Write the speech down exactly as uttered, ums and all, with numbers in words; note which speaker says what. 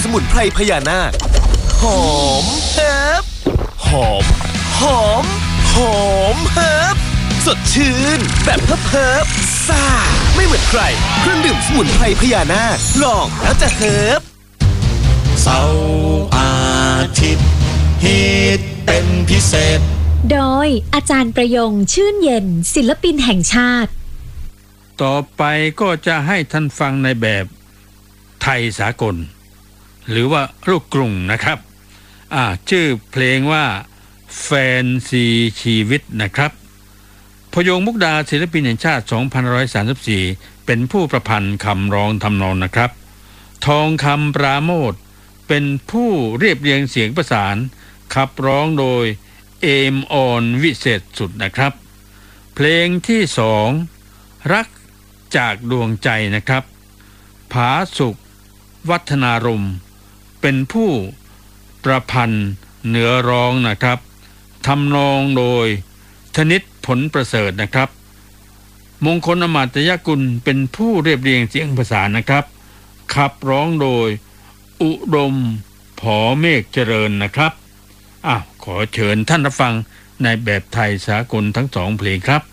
Speaker 1: สมุนไพรพญานาคหอมเฮิบหอมหอมหอมเฮิบสดชื่นแบบเฮิบเฮิบซ่าไม่เหมือนใครเครื่องดื่มสมุนไพรพญานาคลองแล้วจะเฮิบ
Speaker 2: เสาร์อาทิตย์ฮิตเป็นพิเศษ
Speaker 3: โดยอาจารย์ประยงชื่นเย็นศิลปินแห่งชาติ
Speaker 4: ต่อไปก็จะให้ท่านฟังในแบบไทยสากลหรือว่าลูกกรุงนะครับอ่าชื่อเพลงว่าแฟนซีชีวิตนะครับพยงมุกดาศิลปินแห่งชาติสองพันห้าร้อยสามสิบสี่เป็นผู้ประพันธ์คำร้องทำนองนะครับทองคำปราโมทเป็นผู้เรียบเรียงเสียงประสานขับร้องโดยเอมออนวิเศษสุดนะครับเพลงที่สองรักจากดวงใจนะครับผาสุขวัฒนารมณ์เป็นผู้ประพันธ์เนื้อร้องนะครับทำนองโดยธนิตผลประเสริฐนะครับมงคลอมาตยกุลเป็นผู้เรียบเรียงเสียงประสานนะครับขับร้องโดยอุดมผอเมฆเจริญนะครับอ้าวขอเชิญท่านรับฟังในแบบไทยสากลทั้งสองเพลงครับ